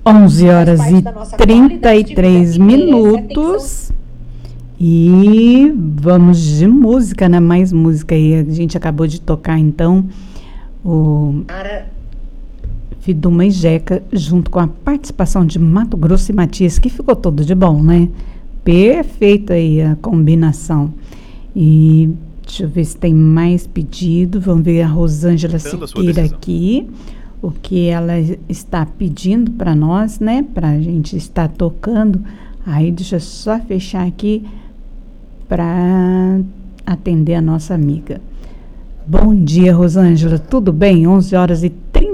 11 horas e 33 minutos. E vamos de música, né? Mais música aí. A gente acabou de tocar, então, o Viduma e Jeca, junto com a participação de Mato Grosso e Matias, que ficou tudo de bom, né? Perfeita aí a combinação. E deixa eu ver se tem mais pedido. Vamos ver a Rosângela Siqueira aqui. O que ela está pedindo para nós, né? Para a gente estar tocando. Aí deixa eu só fechar aqui para atender a nossa amiga. Bom dia, Rosângela. Tudo bem? 11 horas e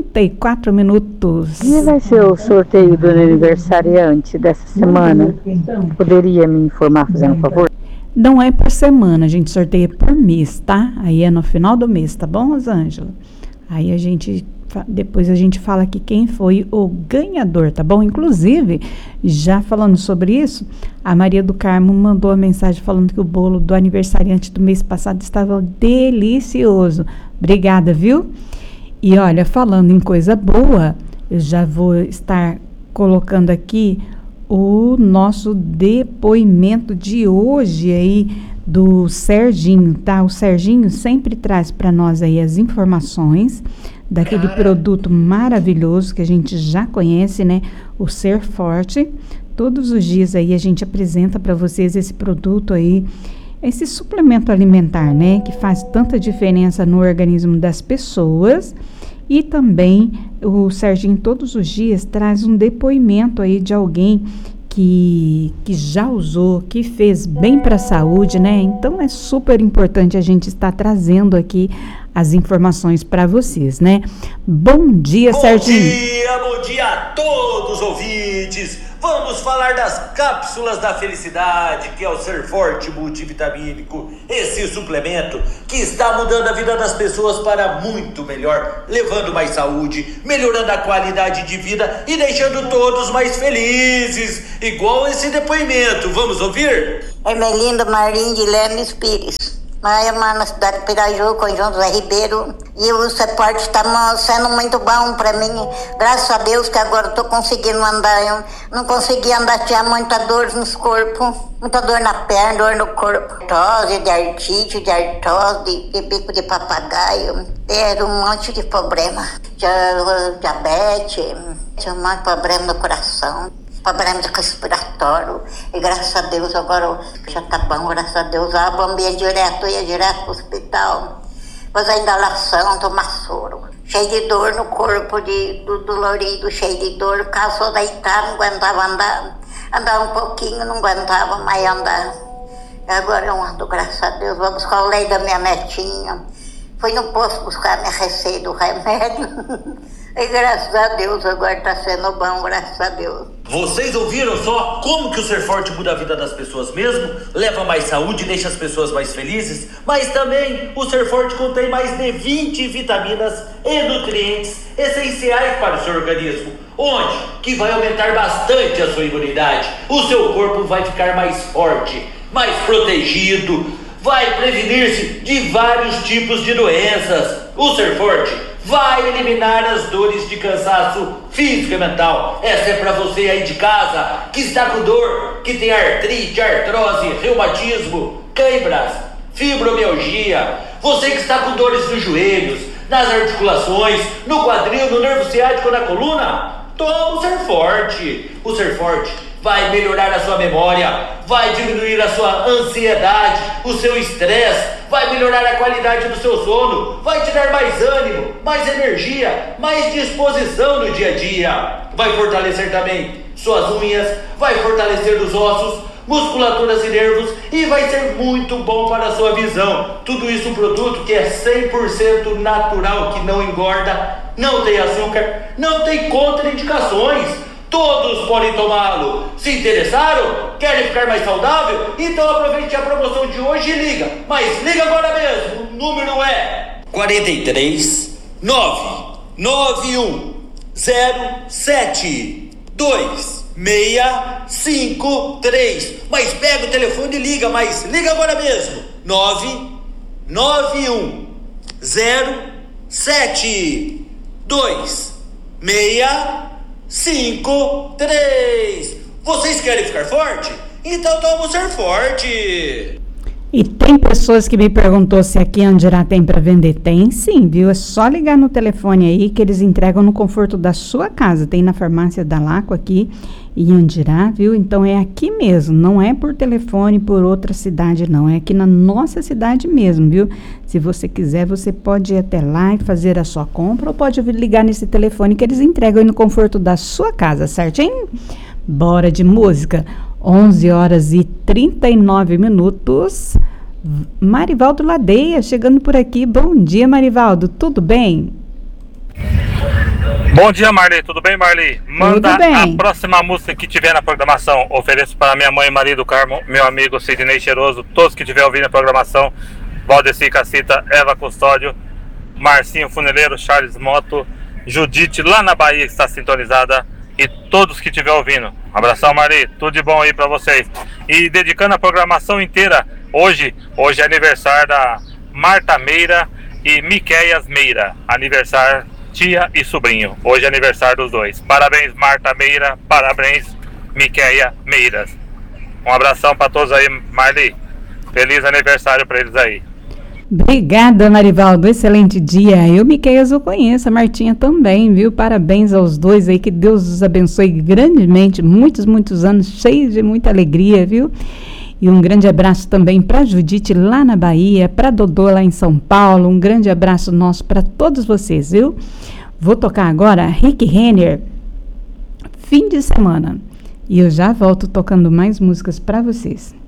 34 minutos. E vai ser o sorteio do aniversariante dessa semana? Poderia me informar, fazendo um favor? Não é por semana, a gente sorteia por mês, tá? Aí é no final do mês, tá bom, Rosângela? Aí depois a gente fala aqui quem foi o ganhador, tá bom? Inclusive, já falando sobre isso, a Maria do Carmo mandou a mensagem falando que o bolo do aniversariante do mês passado estava delicioso. Obrigada, viu? E olha, falando em coisa boa, eu já vou estar colocando aqui o nosso depoimento de hoje aí do Serginho, tá? O Serginho sempre traz para nós aí as informações daquele produto maravilhoso que a gente já conhece, né? O Ser Forte. Todos os dias aí a gente apresenta para vocês esse produto aí, esse suplemento alimentar, né? Que faz tanta diferença no organismo das pessoas. E também o Serginho todos os dias traz um depoimento aí de alguém que já usou, que fez bem para a saúde, né? Então é super importante a gente estar trazendo aqui as informações para vocês, né? Bom dia, Serginho. Bom dia a todos os ouvintes. Vamos falar das cápsulas da felicidade, que é o Ser Forte multivitamínico, esse suplemento que está mudando a vida das pessoas para muito melhor, levando mais saúde, melhorando a qualidade de vida e deixando todos mais felizes, igual esse depoimento. Vamos ouvir? Ermelinda Marim de Lemes Pires. Maia na cidade de Piraju, com João José Ribeiro. E o suporte está sendo muito bom para mim. Graças a Deus que agora estou conseguindo andar. Eu não conseguia andar, tinha muita dor nos corpos. Muita dor na perna, dor no corpo. Artrose, de artrite, de artrose, de bico de papagaio. Era um monte de problema. Diabetes, tinha um monte de problema no coração. Problema respiratório, e graças a Deus agora já tá bom, graças a Deus, a bombinha direto, ia direto pro hospital, fazer a inalação, tomar soro, cheio de dor no corpo, dolorido, cheio de dor, caso deitar, não aguentava andar um pouquinho, não aguentava mais andar. Agora eu ando, graças a Deus, vou buscar o leite da minha netinha, fui no posto buscar minha receita, o remédio. E graças a Deus, agora está sendo bom, graças a Deus. Vocês ouviram só como que o Ser Forte muda a vida das pessoas mesmo? Leva mais saúde e deixa as pessoas mais felizes? Mas também o Ser Forte contém mais de 20 vitaminas e nutrientes essenciais para o seu organismo. Onde? Que vai aumentar bastante a sua imunidade. O seu corpo vai ficar mais forte, mais protegido, vai prevenir-se de vários tipos de doenças. O Ser Forte vai eliminar as dores de cansaço físico e mental. Essa é para você aí de casa que está com dor, que tem artrite, artrose, reumatismo, câimbras, fibromialgia. Você que está com dores nos joelhos, nas articulações, no quadril, no nervo ciático, na coluna. Toma o Ser Forte. O Ser Forte vai melhorar a sua memória, vai diminuir a sua ansiedade, o seu estresse, vai melhorar a qualidade do seu sono, vai te dar mais ânimo, mais energia, mais disposição no dia a dia. Vai fortalecer também suas unhas, vai fortalecer os ossos, musculaturas e nervos e vai ser muito bom para a sua visão. Tudo isso um produto que é 100% natural, que não engorda, não tem açúcar, não tem contraindicações. Todos podem tomá-lo. Se interessaram? Querem ficar mais saudável? Então aproveite a promoção de hoje e liga. Mas liga agora mesmo. O número é 43 991 07 2653. Mas pega o telefone e liga. Mas liga agora mesmo. 991 07 2653. 5, 3. Vocês querem ficar forte? Então toma o Ser Forte. E tem pessoas que me perguntou se aqui em Andirá tem para vender. Tem sim, viu? É só ligar no telefone aí que eles entregam no conforto da sua casa. Tem na farmácia da Laco aqui em Andirá, viu? Então é aqui mesmo, não é por telefone, por outra cidade não. É aqui na nossa cidade mesmo, viu? Se você quiser, você pode ir até lá e fazer a sua compra ou pode ligar nesse telefone que eles entregam aí no conforto da sua casa, certinho? Bora de música. 11h39. Marivaldo Ladeia chegando por aqui. Bom dia, Marivaldo, tudo bem? Bom dia, Marli, tudo bem, Marli? Manda Tudo bem. a próxima música que tiver na programação. Ofereço para minha mãe e marido Carmo, meu amigo Sidney Cheiroso, todos que tiver ouvindo a programação, Valdeci Cacita, Eva Custódio, Marcinho Funeleiro, Charles Moto, Judite lá na Bahia que está sintonizada e todos que estiver ouvindo. Abração, Mari, tudo de bom aí pra vocês. E dedicando a programação inteira, hoje é aniversário da Marta Meira e Miqueias Meira, aniversário tia e sobrinho, hoje é aniversário dos dois. Parabéns, Marta Meira, parabéns, Miqueia Meiras. Um abração pra todos aí, Marli, feliz aniversário pra eles aí. Obrigada, Marivaldo. Excelente dia. Eu, Miqueias, eu conheço. A Martinha também, viu? Parabéns aos dois aí. Que Deus os abençoe grandemente. Muitos anos cheios de muita alegria, viu? E um grande abraço também para Judite lá na Bahia, para Dodô lá em São Paulo. Um grande abraço nosso para todos vocês, viu? Vou tocar agora Rick Renner, Fim de Semana. E eu já volto tocando mais músicas para vocês.